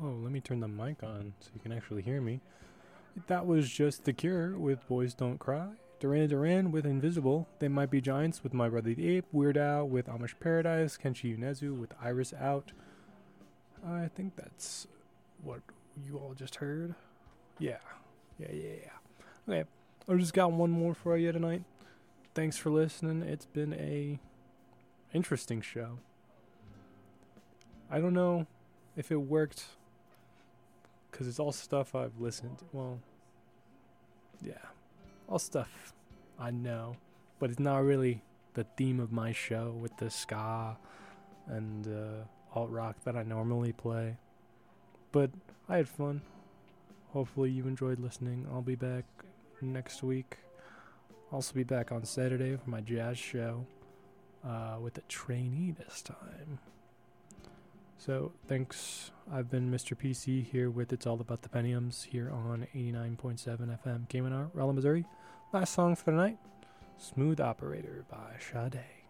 Oh, let me turn the mic on so you can actually hear me. That was just The Cure with Boys Don't Cry. Duran Duran with Invisible. They Might Be Giants with My Brother the Ape. Weird Al with Amish Paradise. Kenshi Yonezu with Iris Out. I think that's what you all just heard. Yeah. Okay, I just got one more for you tonight. Thanks for listening. It's been a interesting show. I don't know if it worked because it's all stuff I've listened to. Well, yeah, all stuff I know, but it's not really the theme of my show with the ska and alt rock that I normally play. But I had fun. Hopefully you enjoyed listening. I'll be back next week. I'll also be back on Saturday for my jazz show with a trainee this time. So thanks. I've been Mr. PC here with It's All About the Pentiums here on 89.7 FM KMNR, Raleigh, Missouri. Last song for the night, Smooth Operator by Sade.